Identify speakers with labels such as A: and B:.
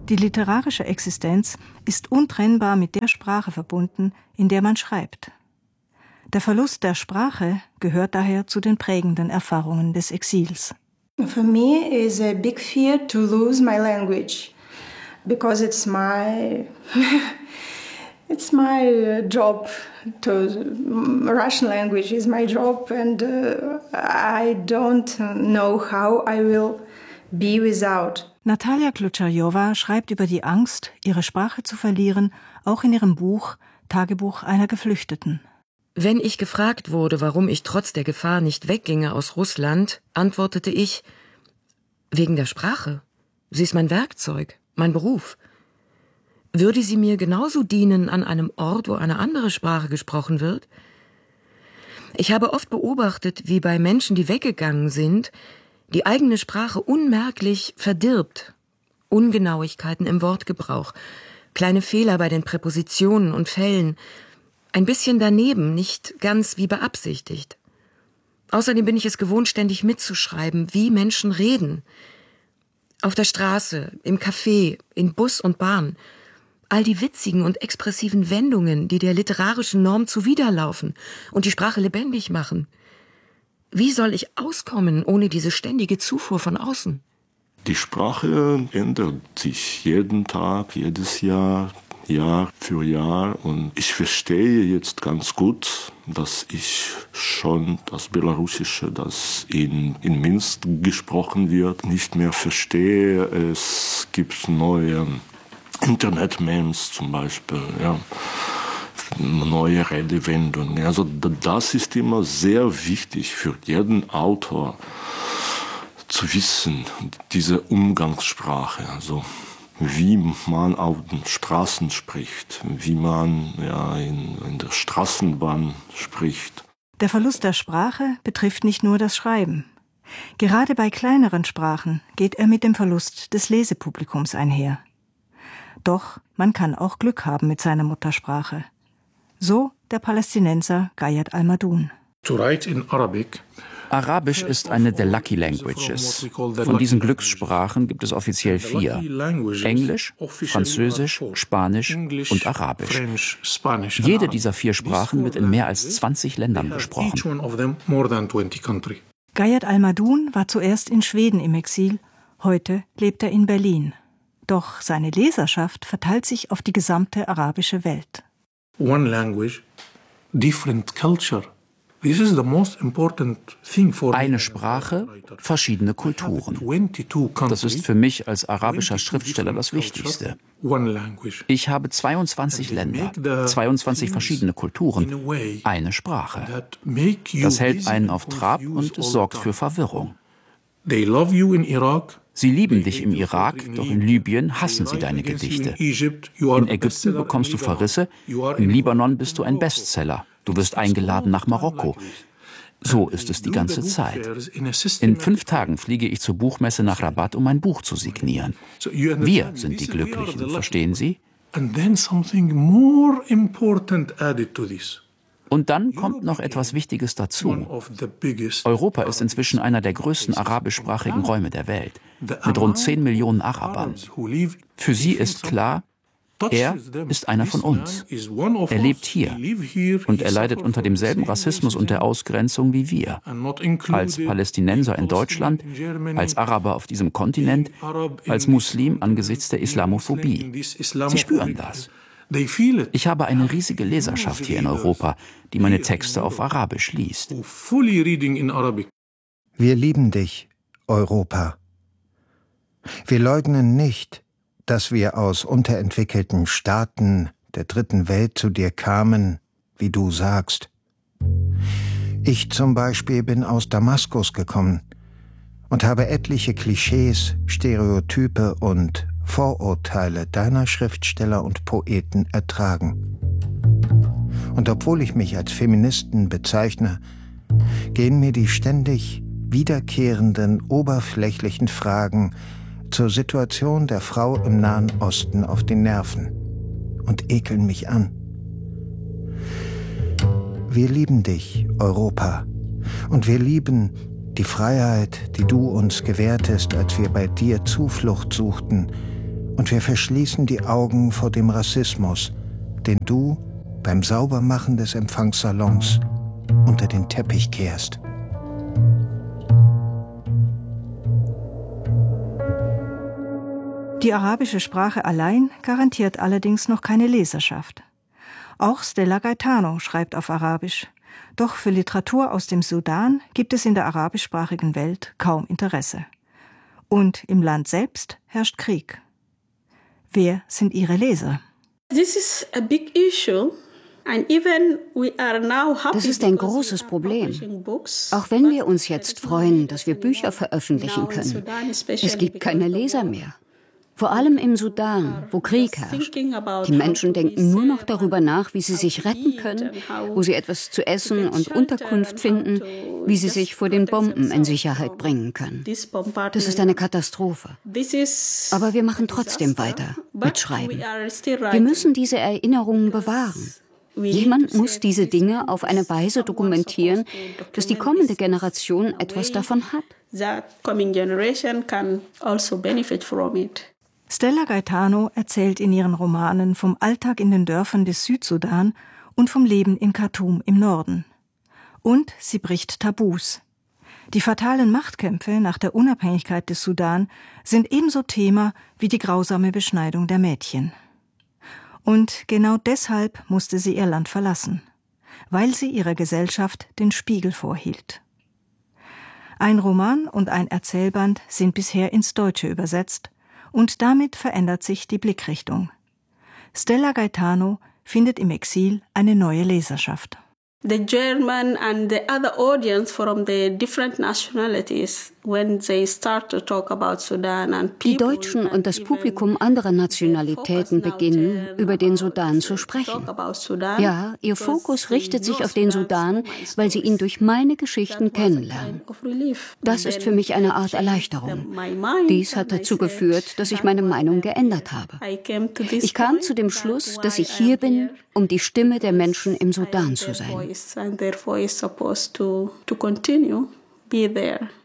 A: Die literarische Existenz ist untrennbar mit der Sprache verbunden, in der man schreibt. Der Verlust der Sprache gehört daher zu den prägenden Erfahrungen des Exils.
B: For me is a big fear to lose my language, because it's my job. Russian language is my job, and I don't know how I will be without.
A: Natalia Klucharjowa schreibt über die Angst, ihre Sprache zu verlieren, auch in ihrem Buch Tagebuch einer Geflüchteten.
C: Wenn ich gefragt wurde, warum ich trotz der Gefahr nicht wegginge aus Russland, antwortete ich: Wegen der Sprache. Sie ist mein Werkzeug, mein Beruf. Würde sie mir genauso dienen an einem Ort, wo eine andere Sprache gesprochen wird? Ich habe oft beobachtet, wie bei Menschen, die weggegangen sind, die eigene Sprache unmerklich verdirbt. Ungenauigkeiten im Wortgebrauch, kleine Fehler bei den Präpositionen und Fällen, ein bisschen daneben, nicht ganz wie beabsichtigt. Außerdem bin ich es gewohnt, ständig mitzuschreiben, wie Menschen reden. Auf der Straße, im Café, in Bus und Bahn. All die witzigen und expressiven Wendungen, die der literarischen Norm zuwiderlaufen und die Sprache lebendig machen. Wie soll ich auskommen ohne diese ständige Zufuhr von außen?
D: Die Sprache ändert sich jeden Tag, jedes Jahr, Jahr für Jahr. Und ich verstehe jetzt ganz gut, dass ich schon das Belarussische, das in Minsk gesprochen wird, nicht mehr verstehe. Es gibt neue Internet-Memes zum Beispiel, ja. Neue Redewendungen. Also das ist immer sehr wichtig für jeden Autor zu wissen, diese Umgangssprache, also wie man auf den Straßen spricht, wie man in der Straßenbahn spricht.
A: Der Verlust der Sprache betrifft nicht nur das Schreiben. Gerade bei kleineren Sprachen geht er mit dem Verlust des Lesepublikums einher. Doch man kann auch Glück haben mit seiner Muttersprache. So der Palästinenser Gayed Al-Madun.
E: Arabisch ist eine der Lucky Languages. Von diesen Glückssprachen gibt es offiziell 4. Englisch, Französisch, Spanisch und Arabisch. Jede dieser 4 Sprachen wird in mehr als 20 Ländern gesprochen.
A: Gayed Al-Madun war zuerst in Schweden im Exil, heute lebt er in Berlin. Doch seine Leserschaft verteilt sich auf die gesamte arabische Welt.
F: One language, different culture. This is the most important thing for
E: eine Sprache, verschiedene Kulturen. Das ist für mich als arabischer Schriftsteller das Wichtigste. Ich habe 22 Länder, 22 verschiedene Kulturen, eine Sprache. Das hält einen auf Trab und es sorgt für Verwirrung. Sie lieben dich im Irak, doch in Libyen hassen sie deine Gedichte. In Ägypten bekommst du Verrisse, im Libanon bist du ein Bestseller. Du wirst eingeladen nach Marokko. So ist es die ganze Zeit. In 5 Tagen fliege ich zur Buchmesse nach Rabat, um mein Buch zu signieren. Wir sind die Glücklichen, verstehen Sie? Und dann kommt noch etwas Wichtiges dazu. Europa ist inzwischen einer der größten arabischsprachigen Räume der Welt, mit rund 10 Millionen Arabern. Für sie ist klar, er ist einer von uns. Er lebt hier und er leidet unter demselben Rassismus und der Ausgrenzung wie wir. Als Palästinenser in Deutschland, als Araber auf diesem Kontinent, als Muslim angesichts der Islamophobie. Sie spüren das. Ich habe eine riesige Leserschaft hier in Europa, die meine Texte auf Arabisch liest.
G: Wir lieben dich, Europa. Wir leugnen nicht, dass wir aus unterentwickelten Staaten der dritten Welt zu dir kamen, wie du sagst. Ich zum Beispiel bin aus Damaskus gekommen und habe etliche Klischees, Stereotype und Vorurteile deiner Schriftsteller und Poeten ertragen. Und obwohl ich mich als Feministen bezeichne, gehen mir die ständig wiederkehrenden oberflächlichen Fragen zur Situation der Frau im Nahen Osten auf die Nerven und ekeln mich an. Wir lieben dich, Europa, und wir lieben die Freiheit, die du uns gewährtest, als wir bei dir Zuflucht suchten Und wir verschließen die Augen vor dem Rassismus, den du beim Saubermachen des Empfangssalons unter den Teppich kehrst.
A: Die arabische Sprache allein garantiert allerdings noch keine Leserschaft. Auch Stella Gaetano schreibt auf Arabisch. Doch für Literatur aus dem Sudan gibt es in der arabischsprachigen Welt kaum Interesse. Und im Land selbst herrscht Krieg. Wer sind ihre Leser?
H: Das ist ein großes Problem. Auch wenn wir uns jetzt freuen, dass wir Bücher veröffentlichen können. Es gibt keine Leser mehr. Vor allem im Sudan, wo Krieg herrscht. Die Menschen denken nur noch darüber nach, wie sie sich retten können, wo sie etwas zu essen und Unterkunft finden, wie sie sich vor den Bomben in Sicherheit bringen können. Das ist eine Katastrophe. Aber wir machen trotzdem weiter mit Schreiben. Wir müssen diese Erinnerungen bewahren. Jemand muss diese Dinge auf eine Weise dokumentieren, dass die kommende Generation etwas davon hat.
A: Stella Gaetano erzählt in ihren Romanen vom Alltag in den Dörfern des Südsudan und vom Leben in Khartoum im Norden. Und sie bricht Tabus. Die fatalen Machtkämpfe nach der Unabhängigkeit des Sudan sind ebenso Thema wie die grausame Beschneidung der Mädchen. Und genau deshalb musste sie ihr Land verlassen, weil sie ihrer Gesellschaft den Spiegel vorhielt. Ein Roman und ein Erzählband sind bisher ins Deutsche übersetzt, und damit verändert sich die Blickrichtung. Stella Gaetano findet im Exil eine neue Leserschaft.
H: The German and the other audience from the different nationalities, when they start to talk about Sudan and people.
I: Die Deutschen und das Publikum anderer Nationalitäten beginnen, über den Sudan zu sprechen. Ja, ihr Fokus richtet sich auf den Sudan, weil sie ihn durch meine Geschichten kennenlernen. Das ist für mich eine Art Erleichterung. Dies hat dazu geführt, dass ich meine Meinung geändert habe. Ich kam zu dem Schluss, dass ich hier bin, um die Stimme der Menschen im Sudan zu sein.
H: And therefore is supposed to continue be there.